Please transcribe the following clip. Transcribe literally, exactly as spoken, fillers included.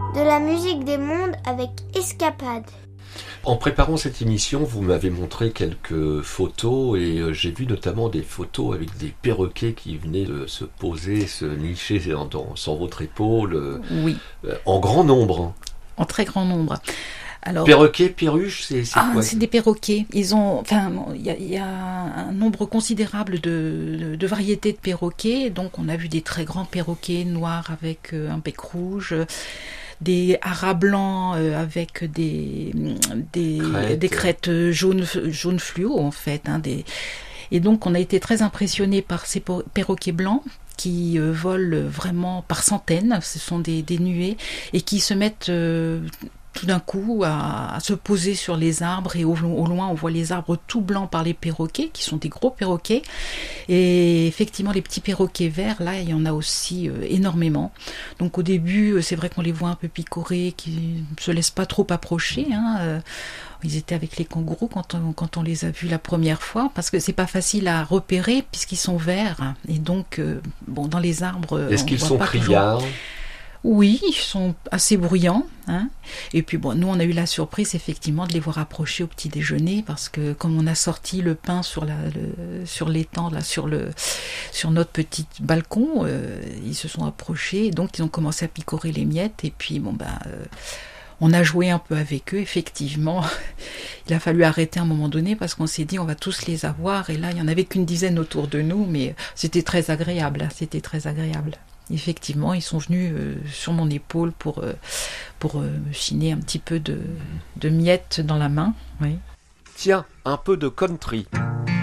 De la musique des mondes avec Escapade. En préparant cette émission, vous m'avez montré quelques photos et euh, j'ai vu notamment des photos avec des perroquets qui venaient de se poser, se nicher dans, dans, sur votre épaule, euh, Oui. euh, en grand nombre. En très grand nombre. Alors, perroquets, perruches, c'est, c'est ah, quoi? C'est des perroquets. Ils ont, enfin, il y a, y a un nombre considérable de, de, de variétés de perroquets. Donc, on a vu des très grands perroquets noirs avec euh, un bec rouge, des haras blancs euh, avec des des crêtes, des crêtes jaunes jaune fluo en fait. Hein, des... Et donc, on a été très impressionnés par ces perroquets blancs qui euh, volent vraiment par centaines. Ce sont des, des nuées et qui se mettent euh, tout d'un coup à, à se poser sur les arbres et au, au loin on voit les arbres tout blancs par les perroquets qui sont des gros perroquets et effectivement les petits perroquets verts là il y en a aussi euh, énormément. Donc au début c'est vrai qu'on les voit un peu picorés, qui ne se laissent pas trop approcher, hein. euh, Ils étaient avec les kangourous quand on, quand on les a vus la première fois, parce que c'est pas facile à repérer puisqu'ils sont verts et donc euh, bon dans les arbres. Est-ce qu'ils sont criards? Oui, ils sont assez bruyants, hein. Et puis bon, nous on a eu la surprise effectivement de les voir approcher au petit déjeuner parce que comme on a sorti le pain sur la, le, sur l'étang là, sur le, sur notre petit balcon, euh, ils se sont approchés, donc ils ont commencé à picorer les miettes et puis bon ben. Euh, On a joué un peu avec eux, effectivement. Il a fallu arrêter à un moment donné parce qu'on s'est dit on va tous les avoir. Et là, il n'y en avait qu'une dizaine autour de nous, mais c'était très agréable. C'était très agréable. Effectivement, ils sont venus euh, sur mon épaule pour, euh, pour euh, me chiner un petit peu de, de miettes dans la main. Oui. Tiens, un peu de country.